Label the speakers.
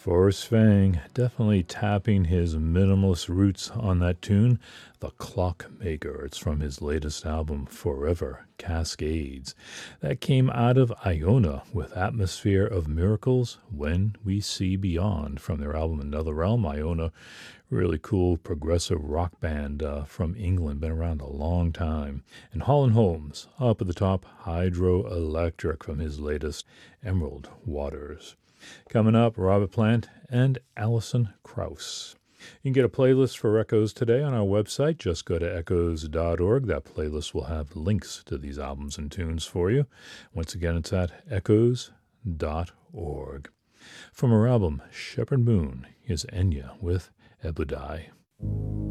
Speaker 1: Forrest Fang definitely tapping his minimalist roots on that tune, The Clockmaker. It's from his latest album, Forever Cascades. That came out of Iona with Atmosphere of Miracles, When We See Beyond, from their album Another Realm. Iona, really cool progressive rock band from England, been around a long time. And Hall & Holmes, up at the top, Hydroelectric from his latest Emerald Waters. Coming up, Robert Plant and Alison Krauss. You can get a playlist for Echoes today on our website. Just go to echoes.org. That playlist will have links to these albums and tunes for you. Once again, it's at echoes.org. From her album, Shepherd Moon, is Enya with Ebudai.